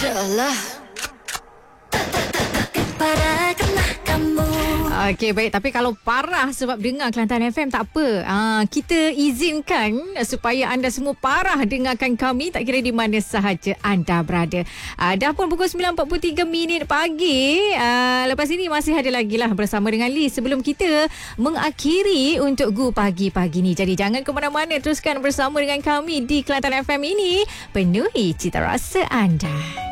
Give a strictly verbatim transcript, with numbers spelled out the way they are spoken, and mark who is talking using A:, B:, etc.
A: adalah para kena kamu.
B: Okey, baik. Tapi kalau parah sebab dengar Kelantan F M, tak apa. Aa, kita izinkan supaya anda semua parah dengarkan kami, tak kira di mana sahaja anda berada. Aa, dah pun pukul sembilan empat puluh tiga minit pagi. Aa, lepas ini masih ada lagi lah bersama dengan Lee sebelum kita mengakhiri untuk Gu pagi-pagi ni. Jadi jangan ke mana-mana, teruskan bersama dengan kami di Kelantan F M ini. Penuhi cita rasa anda.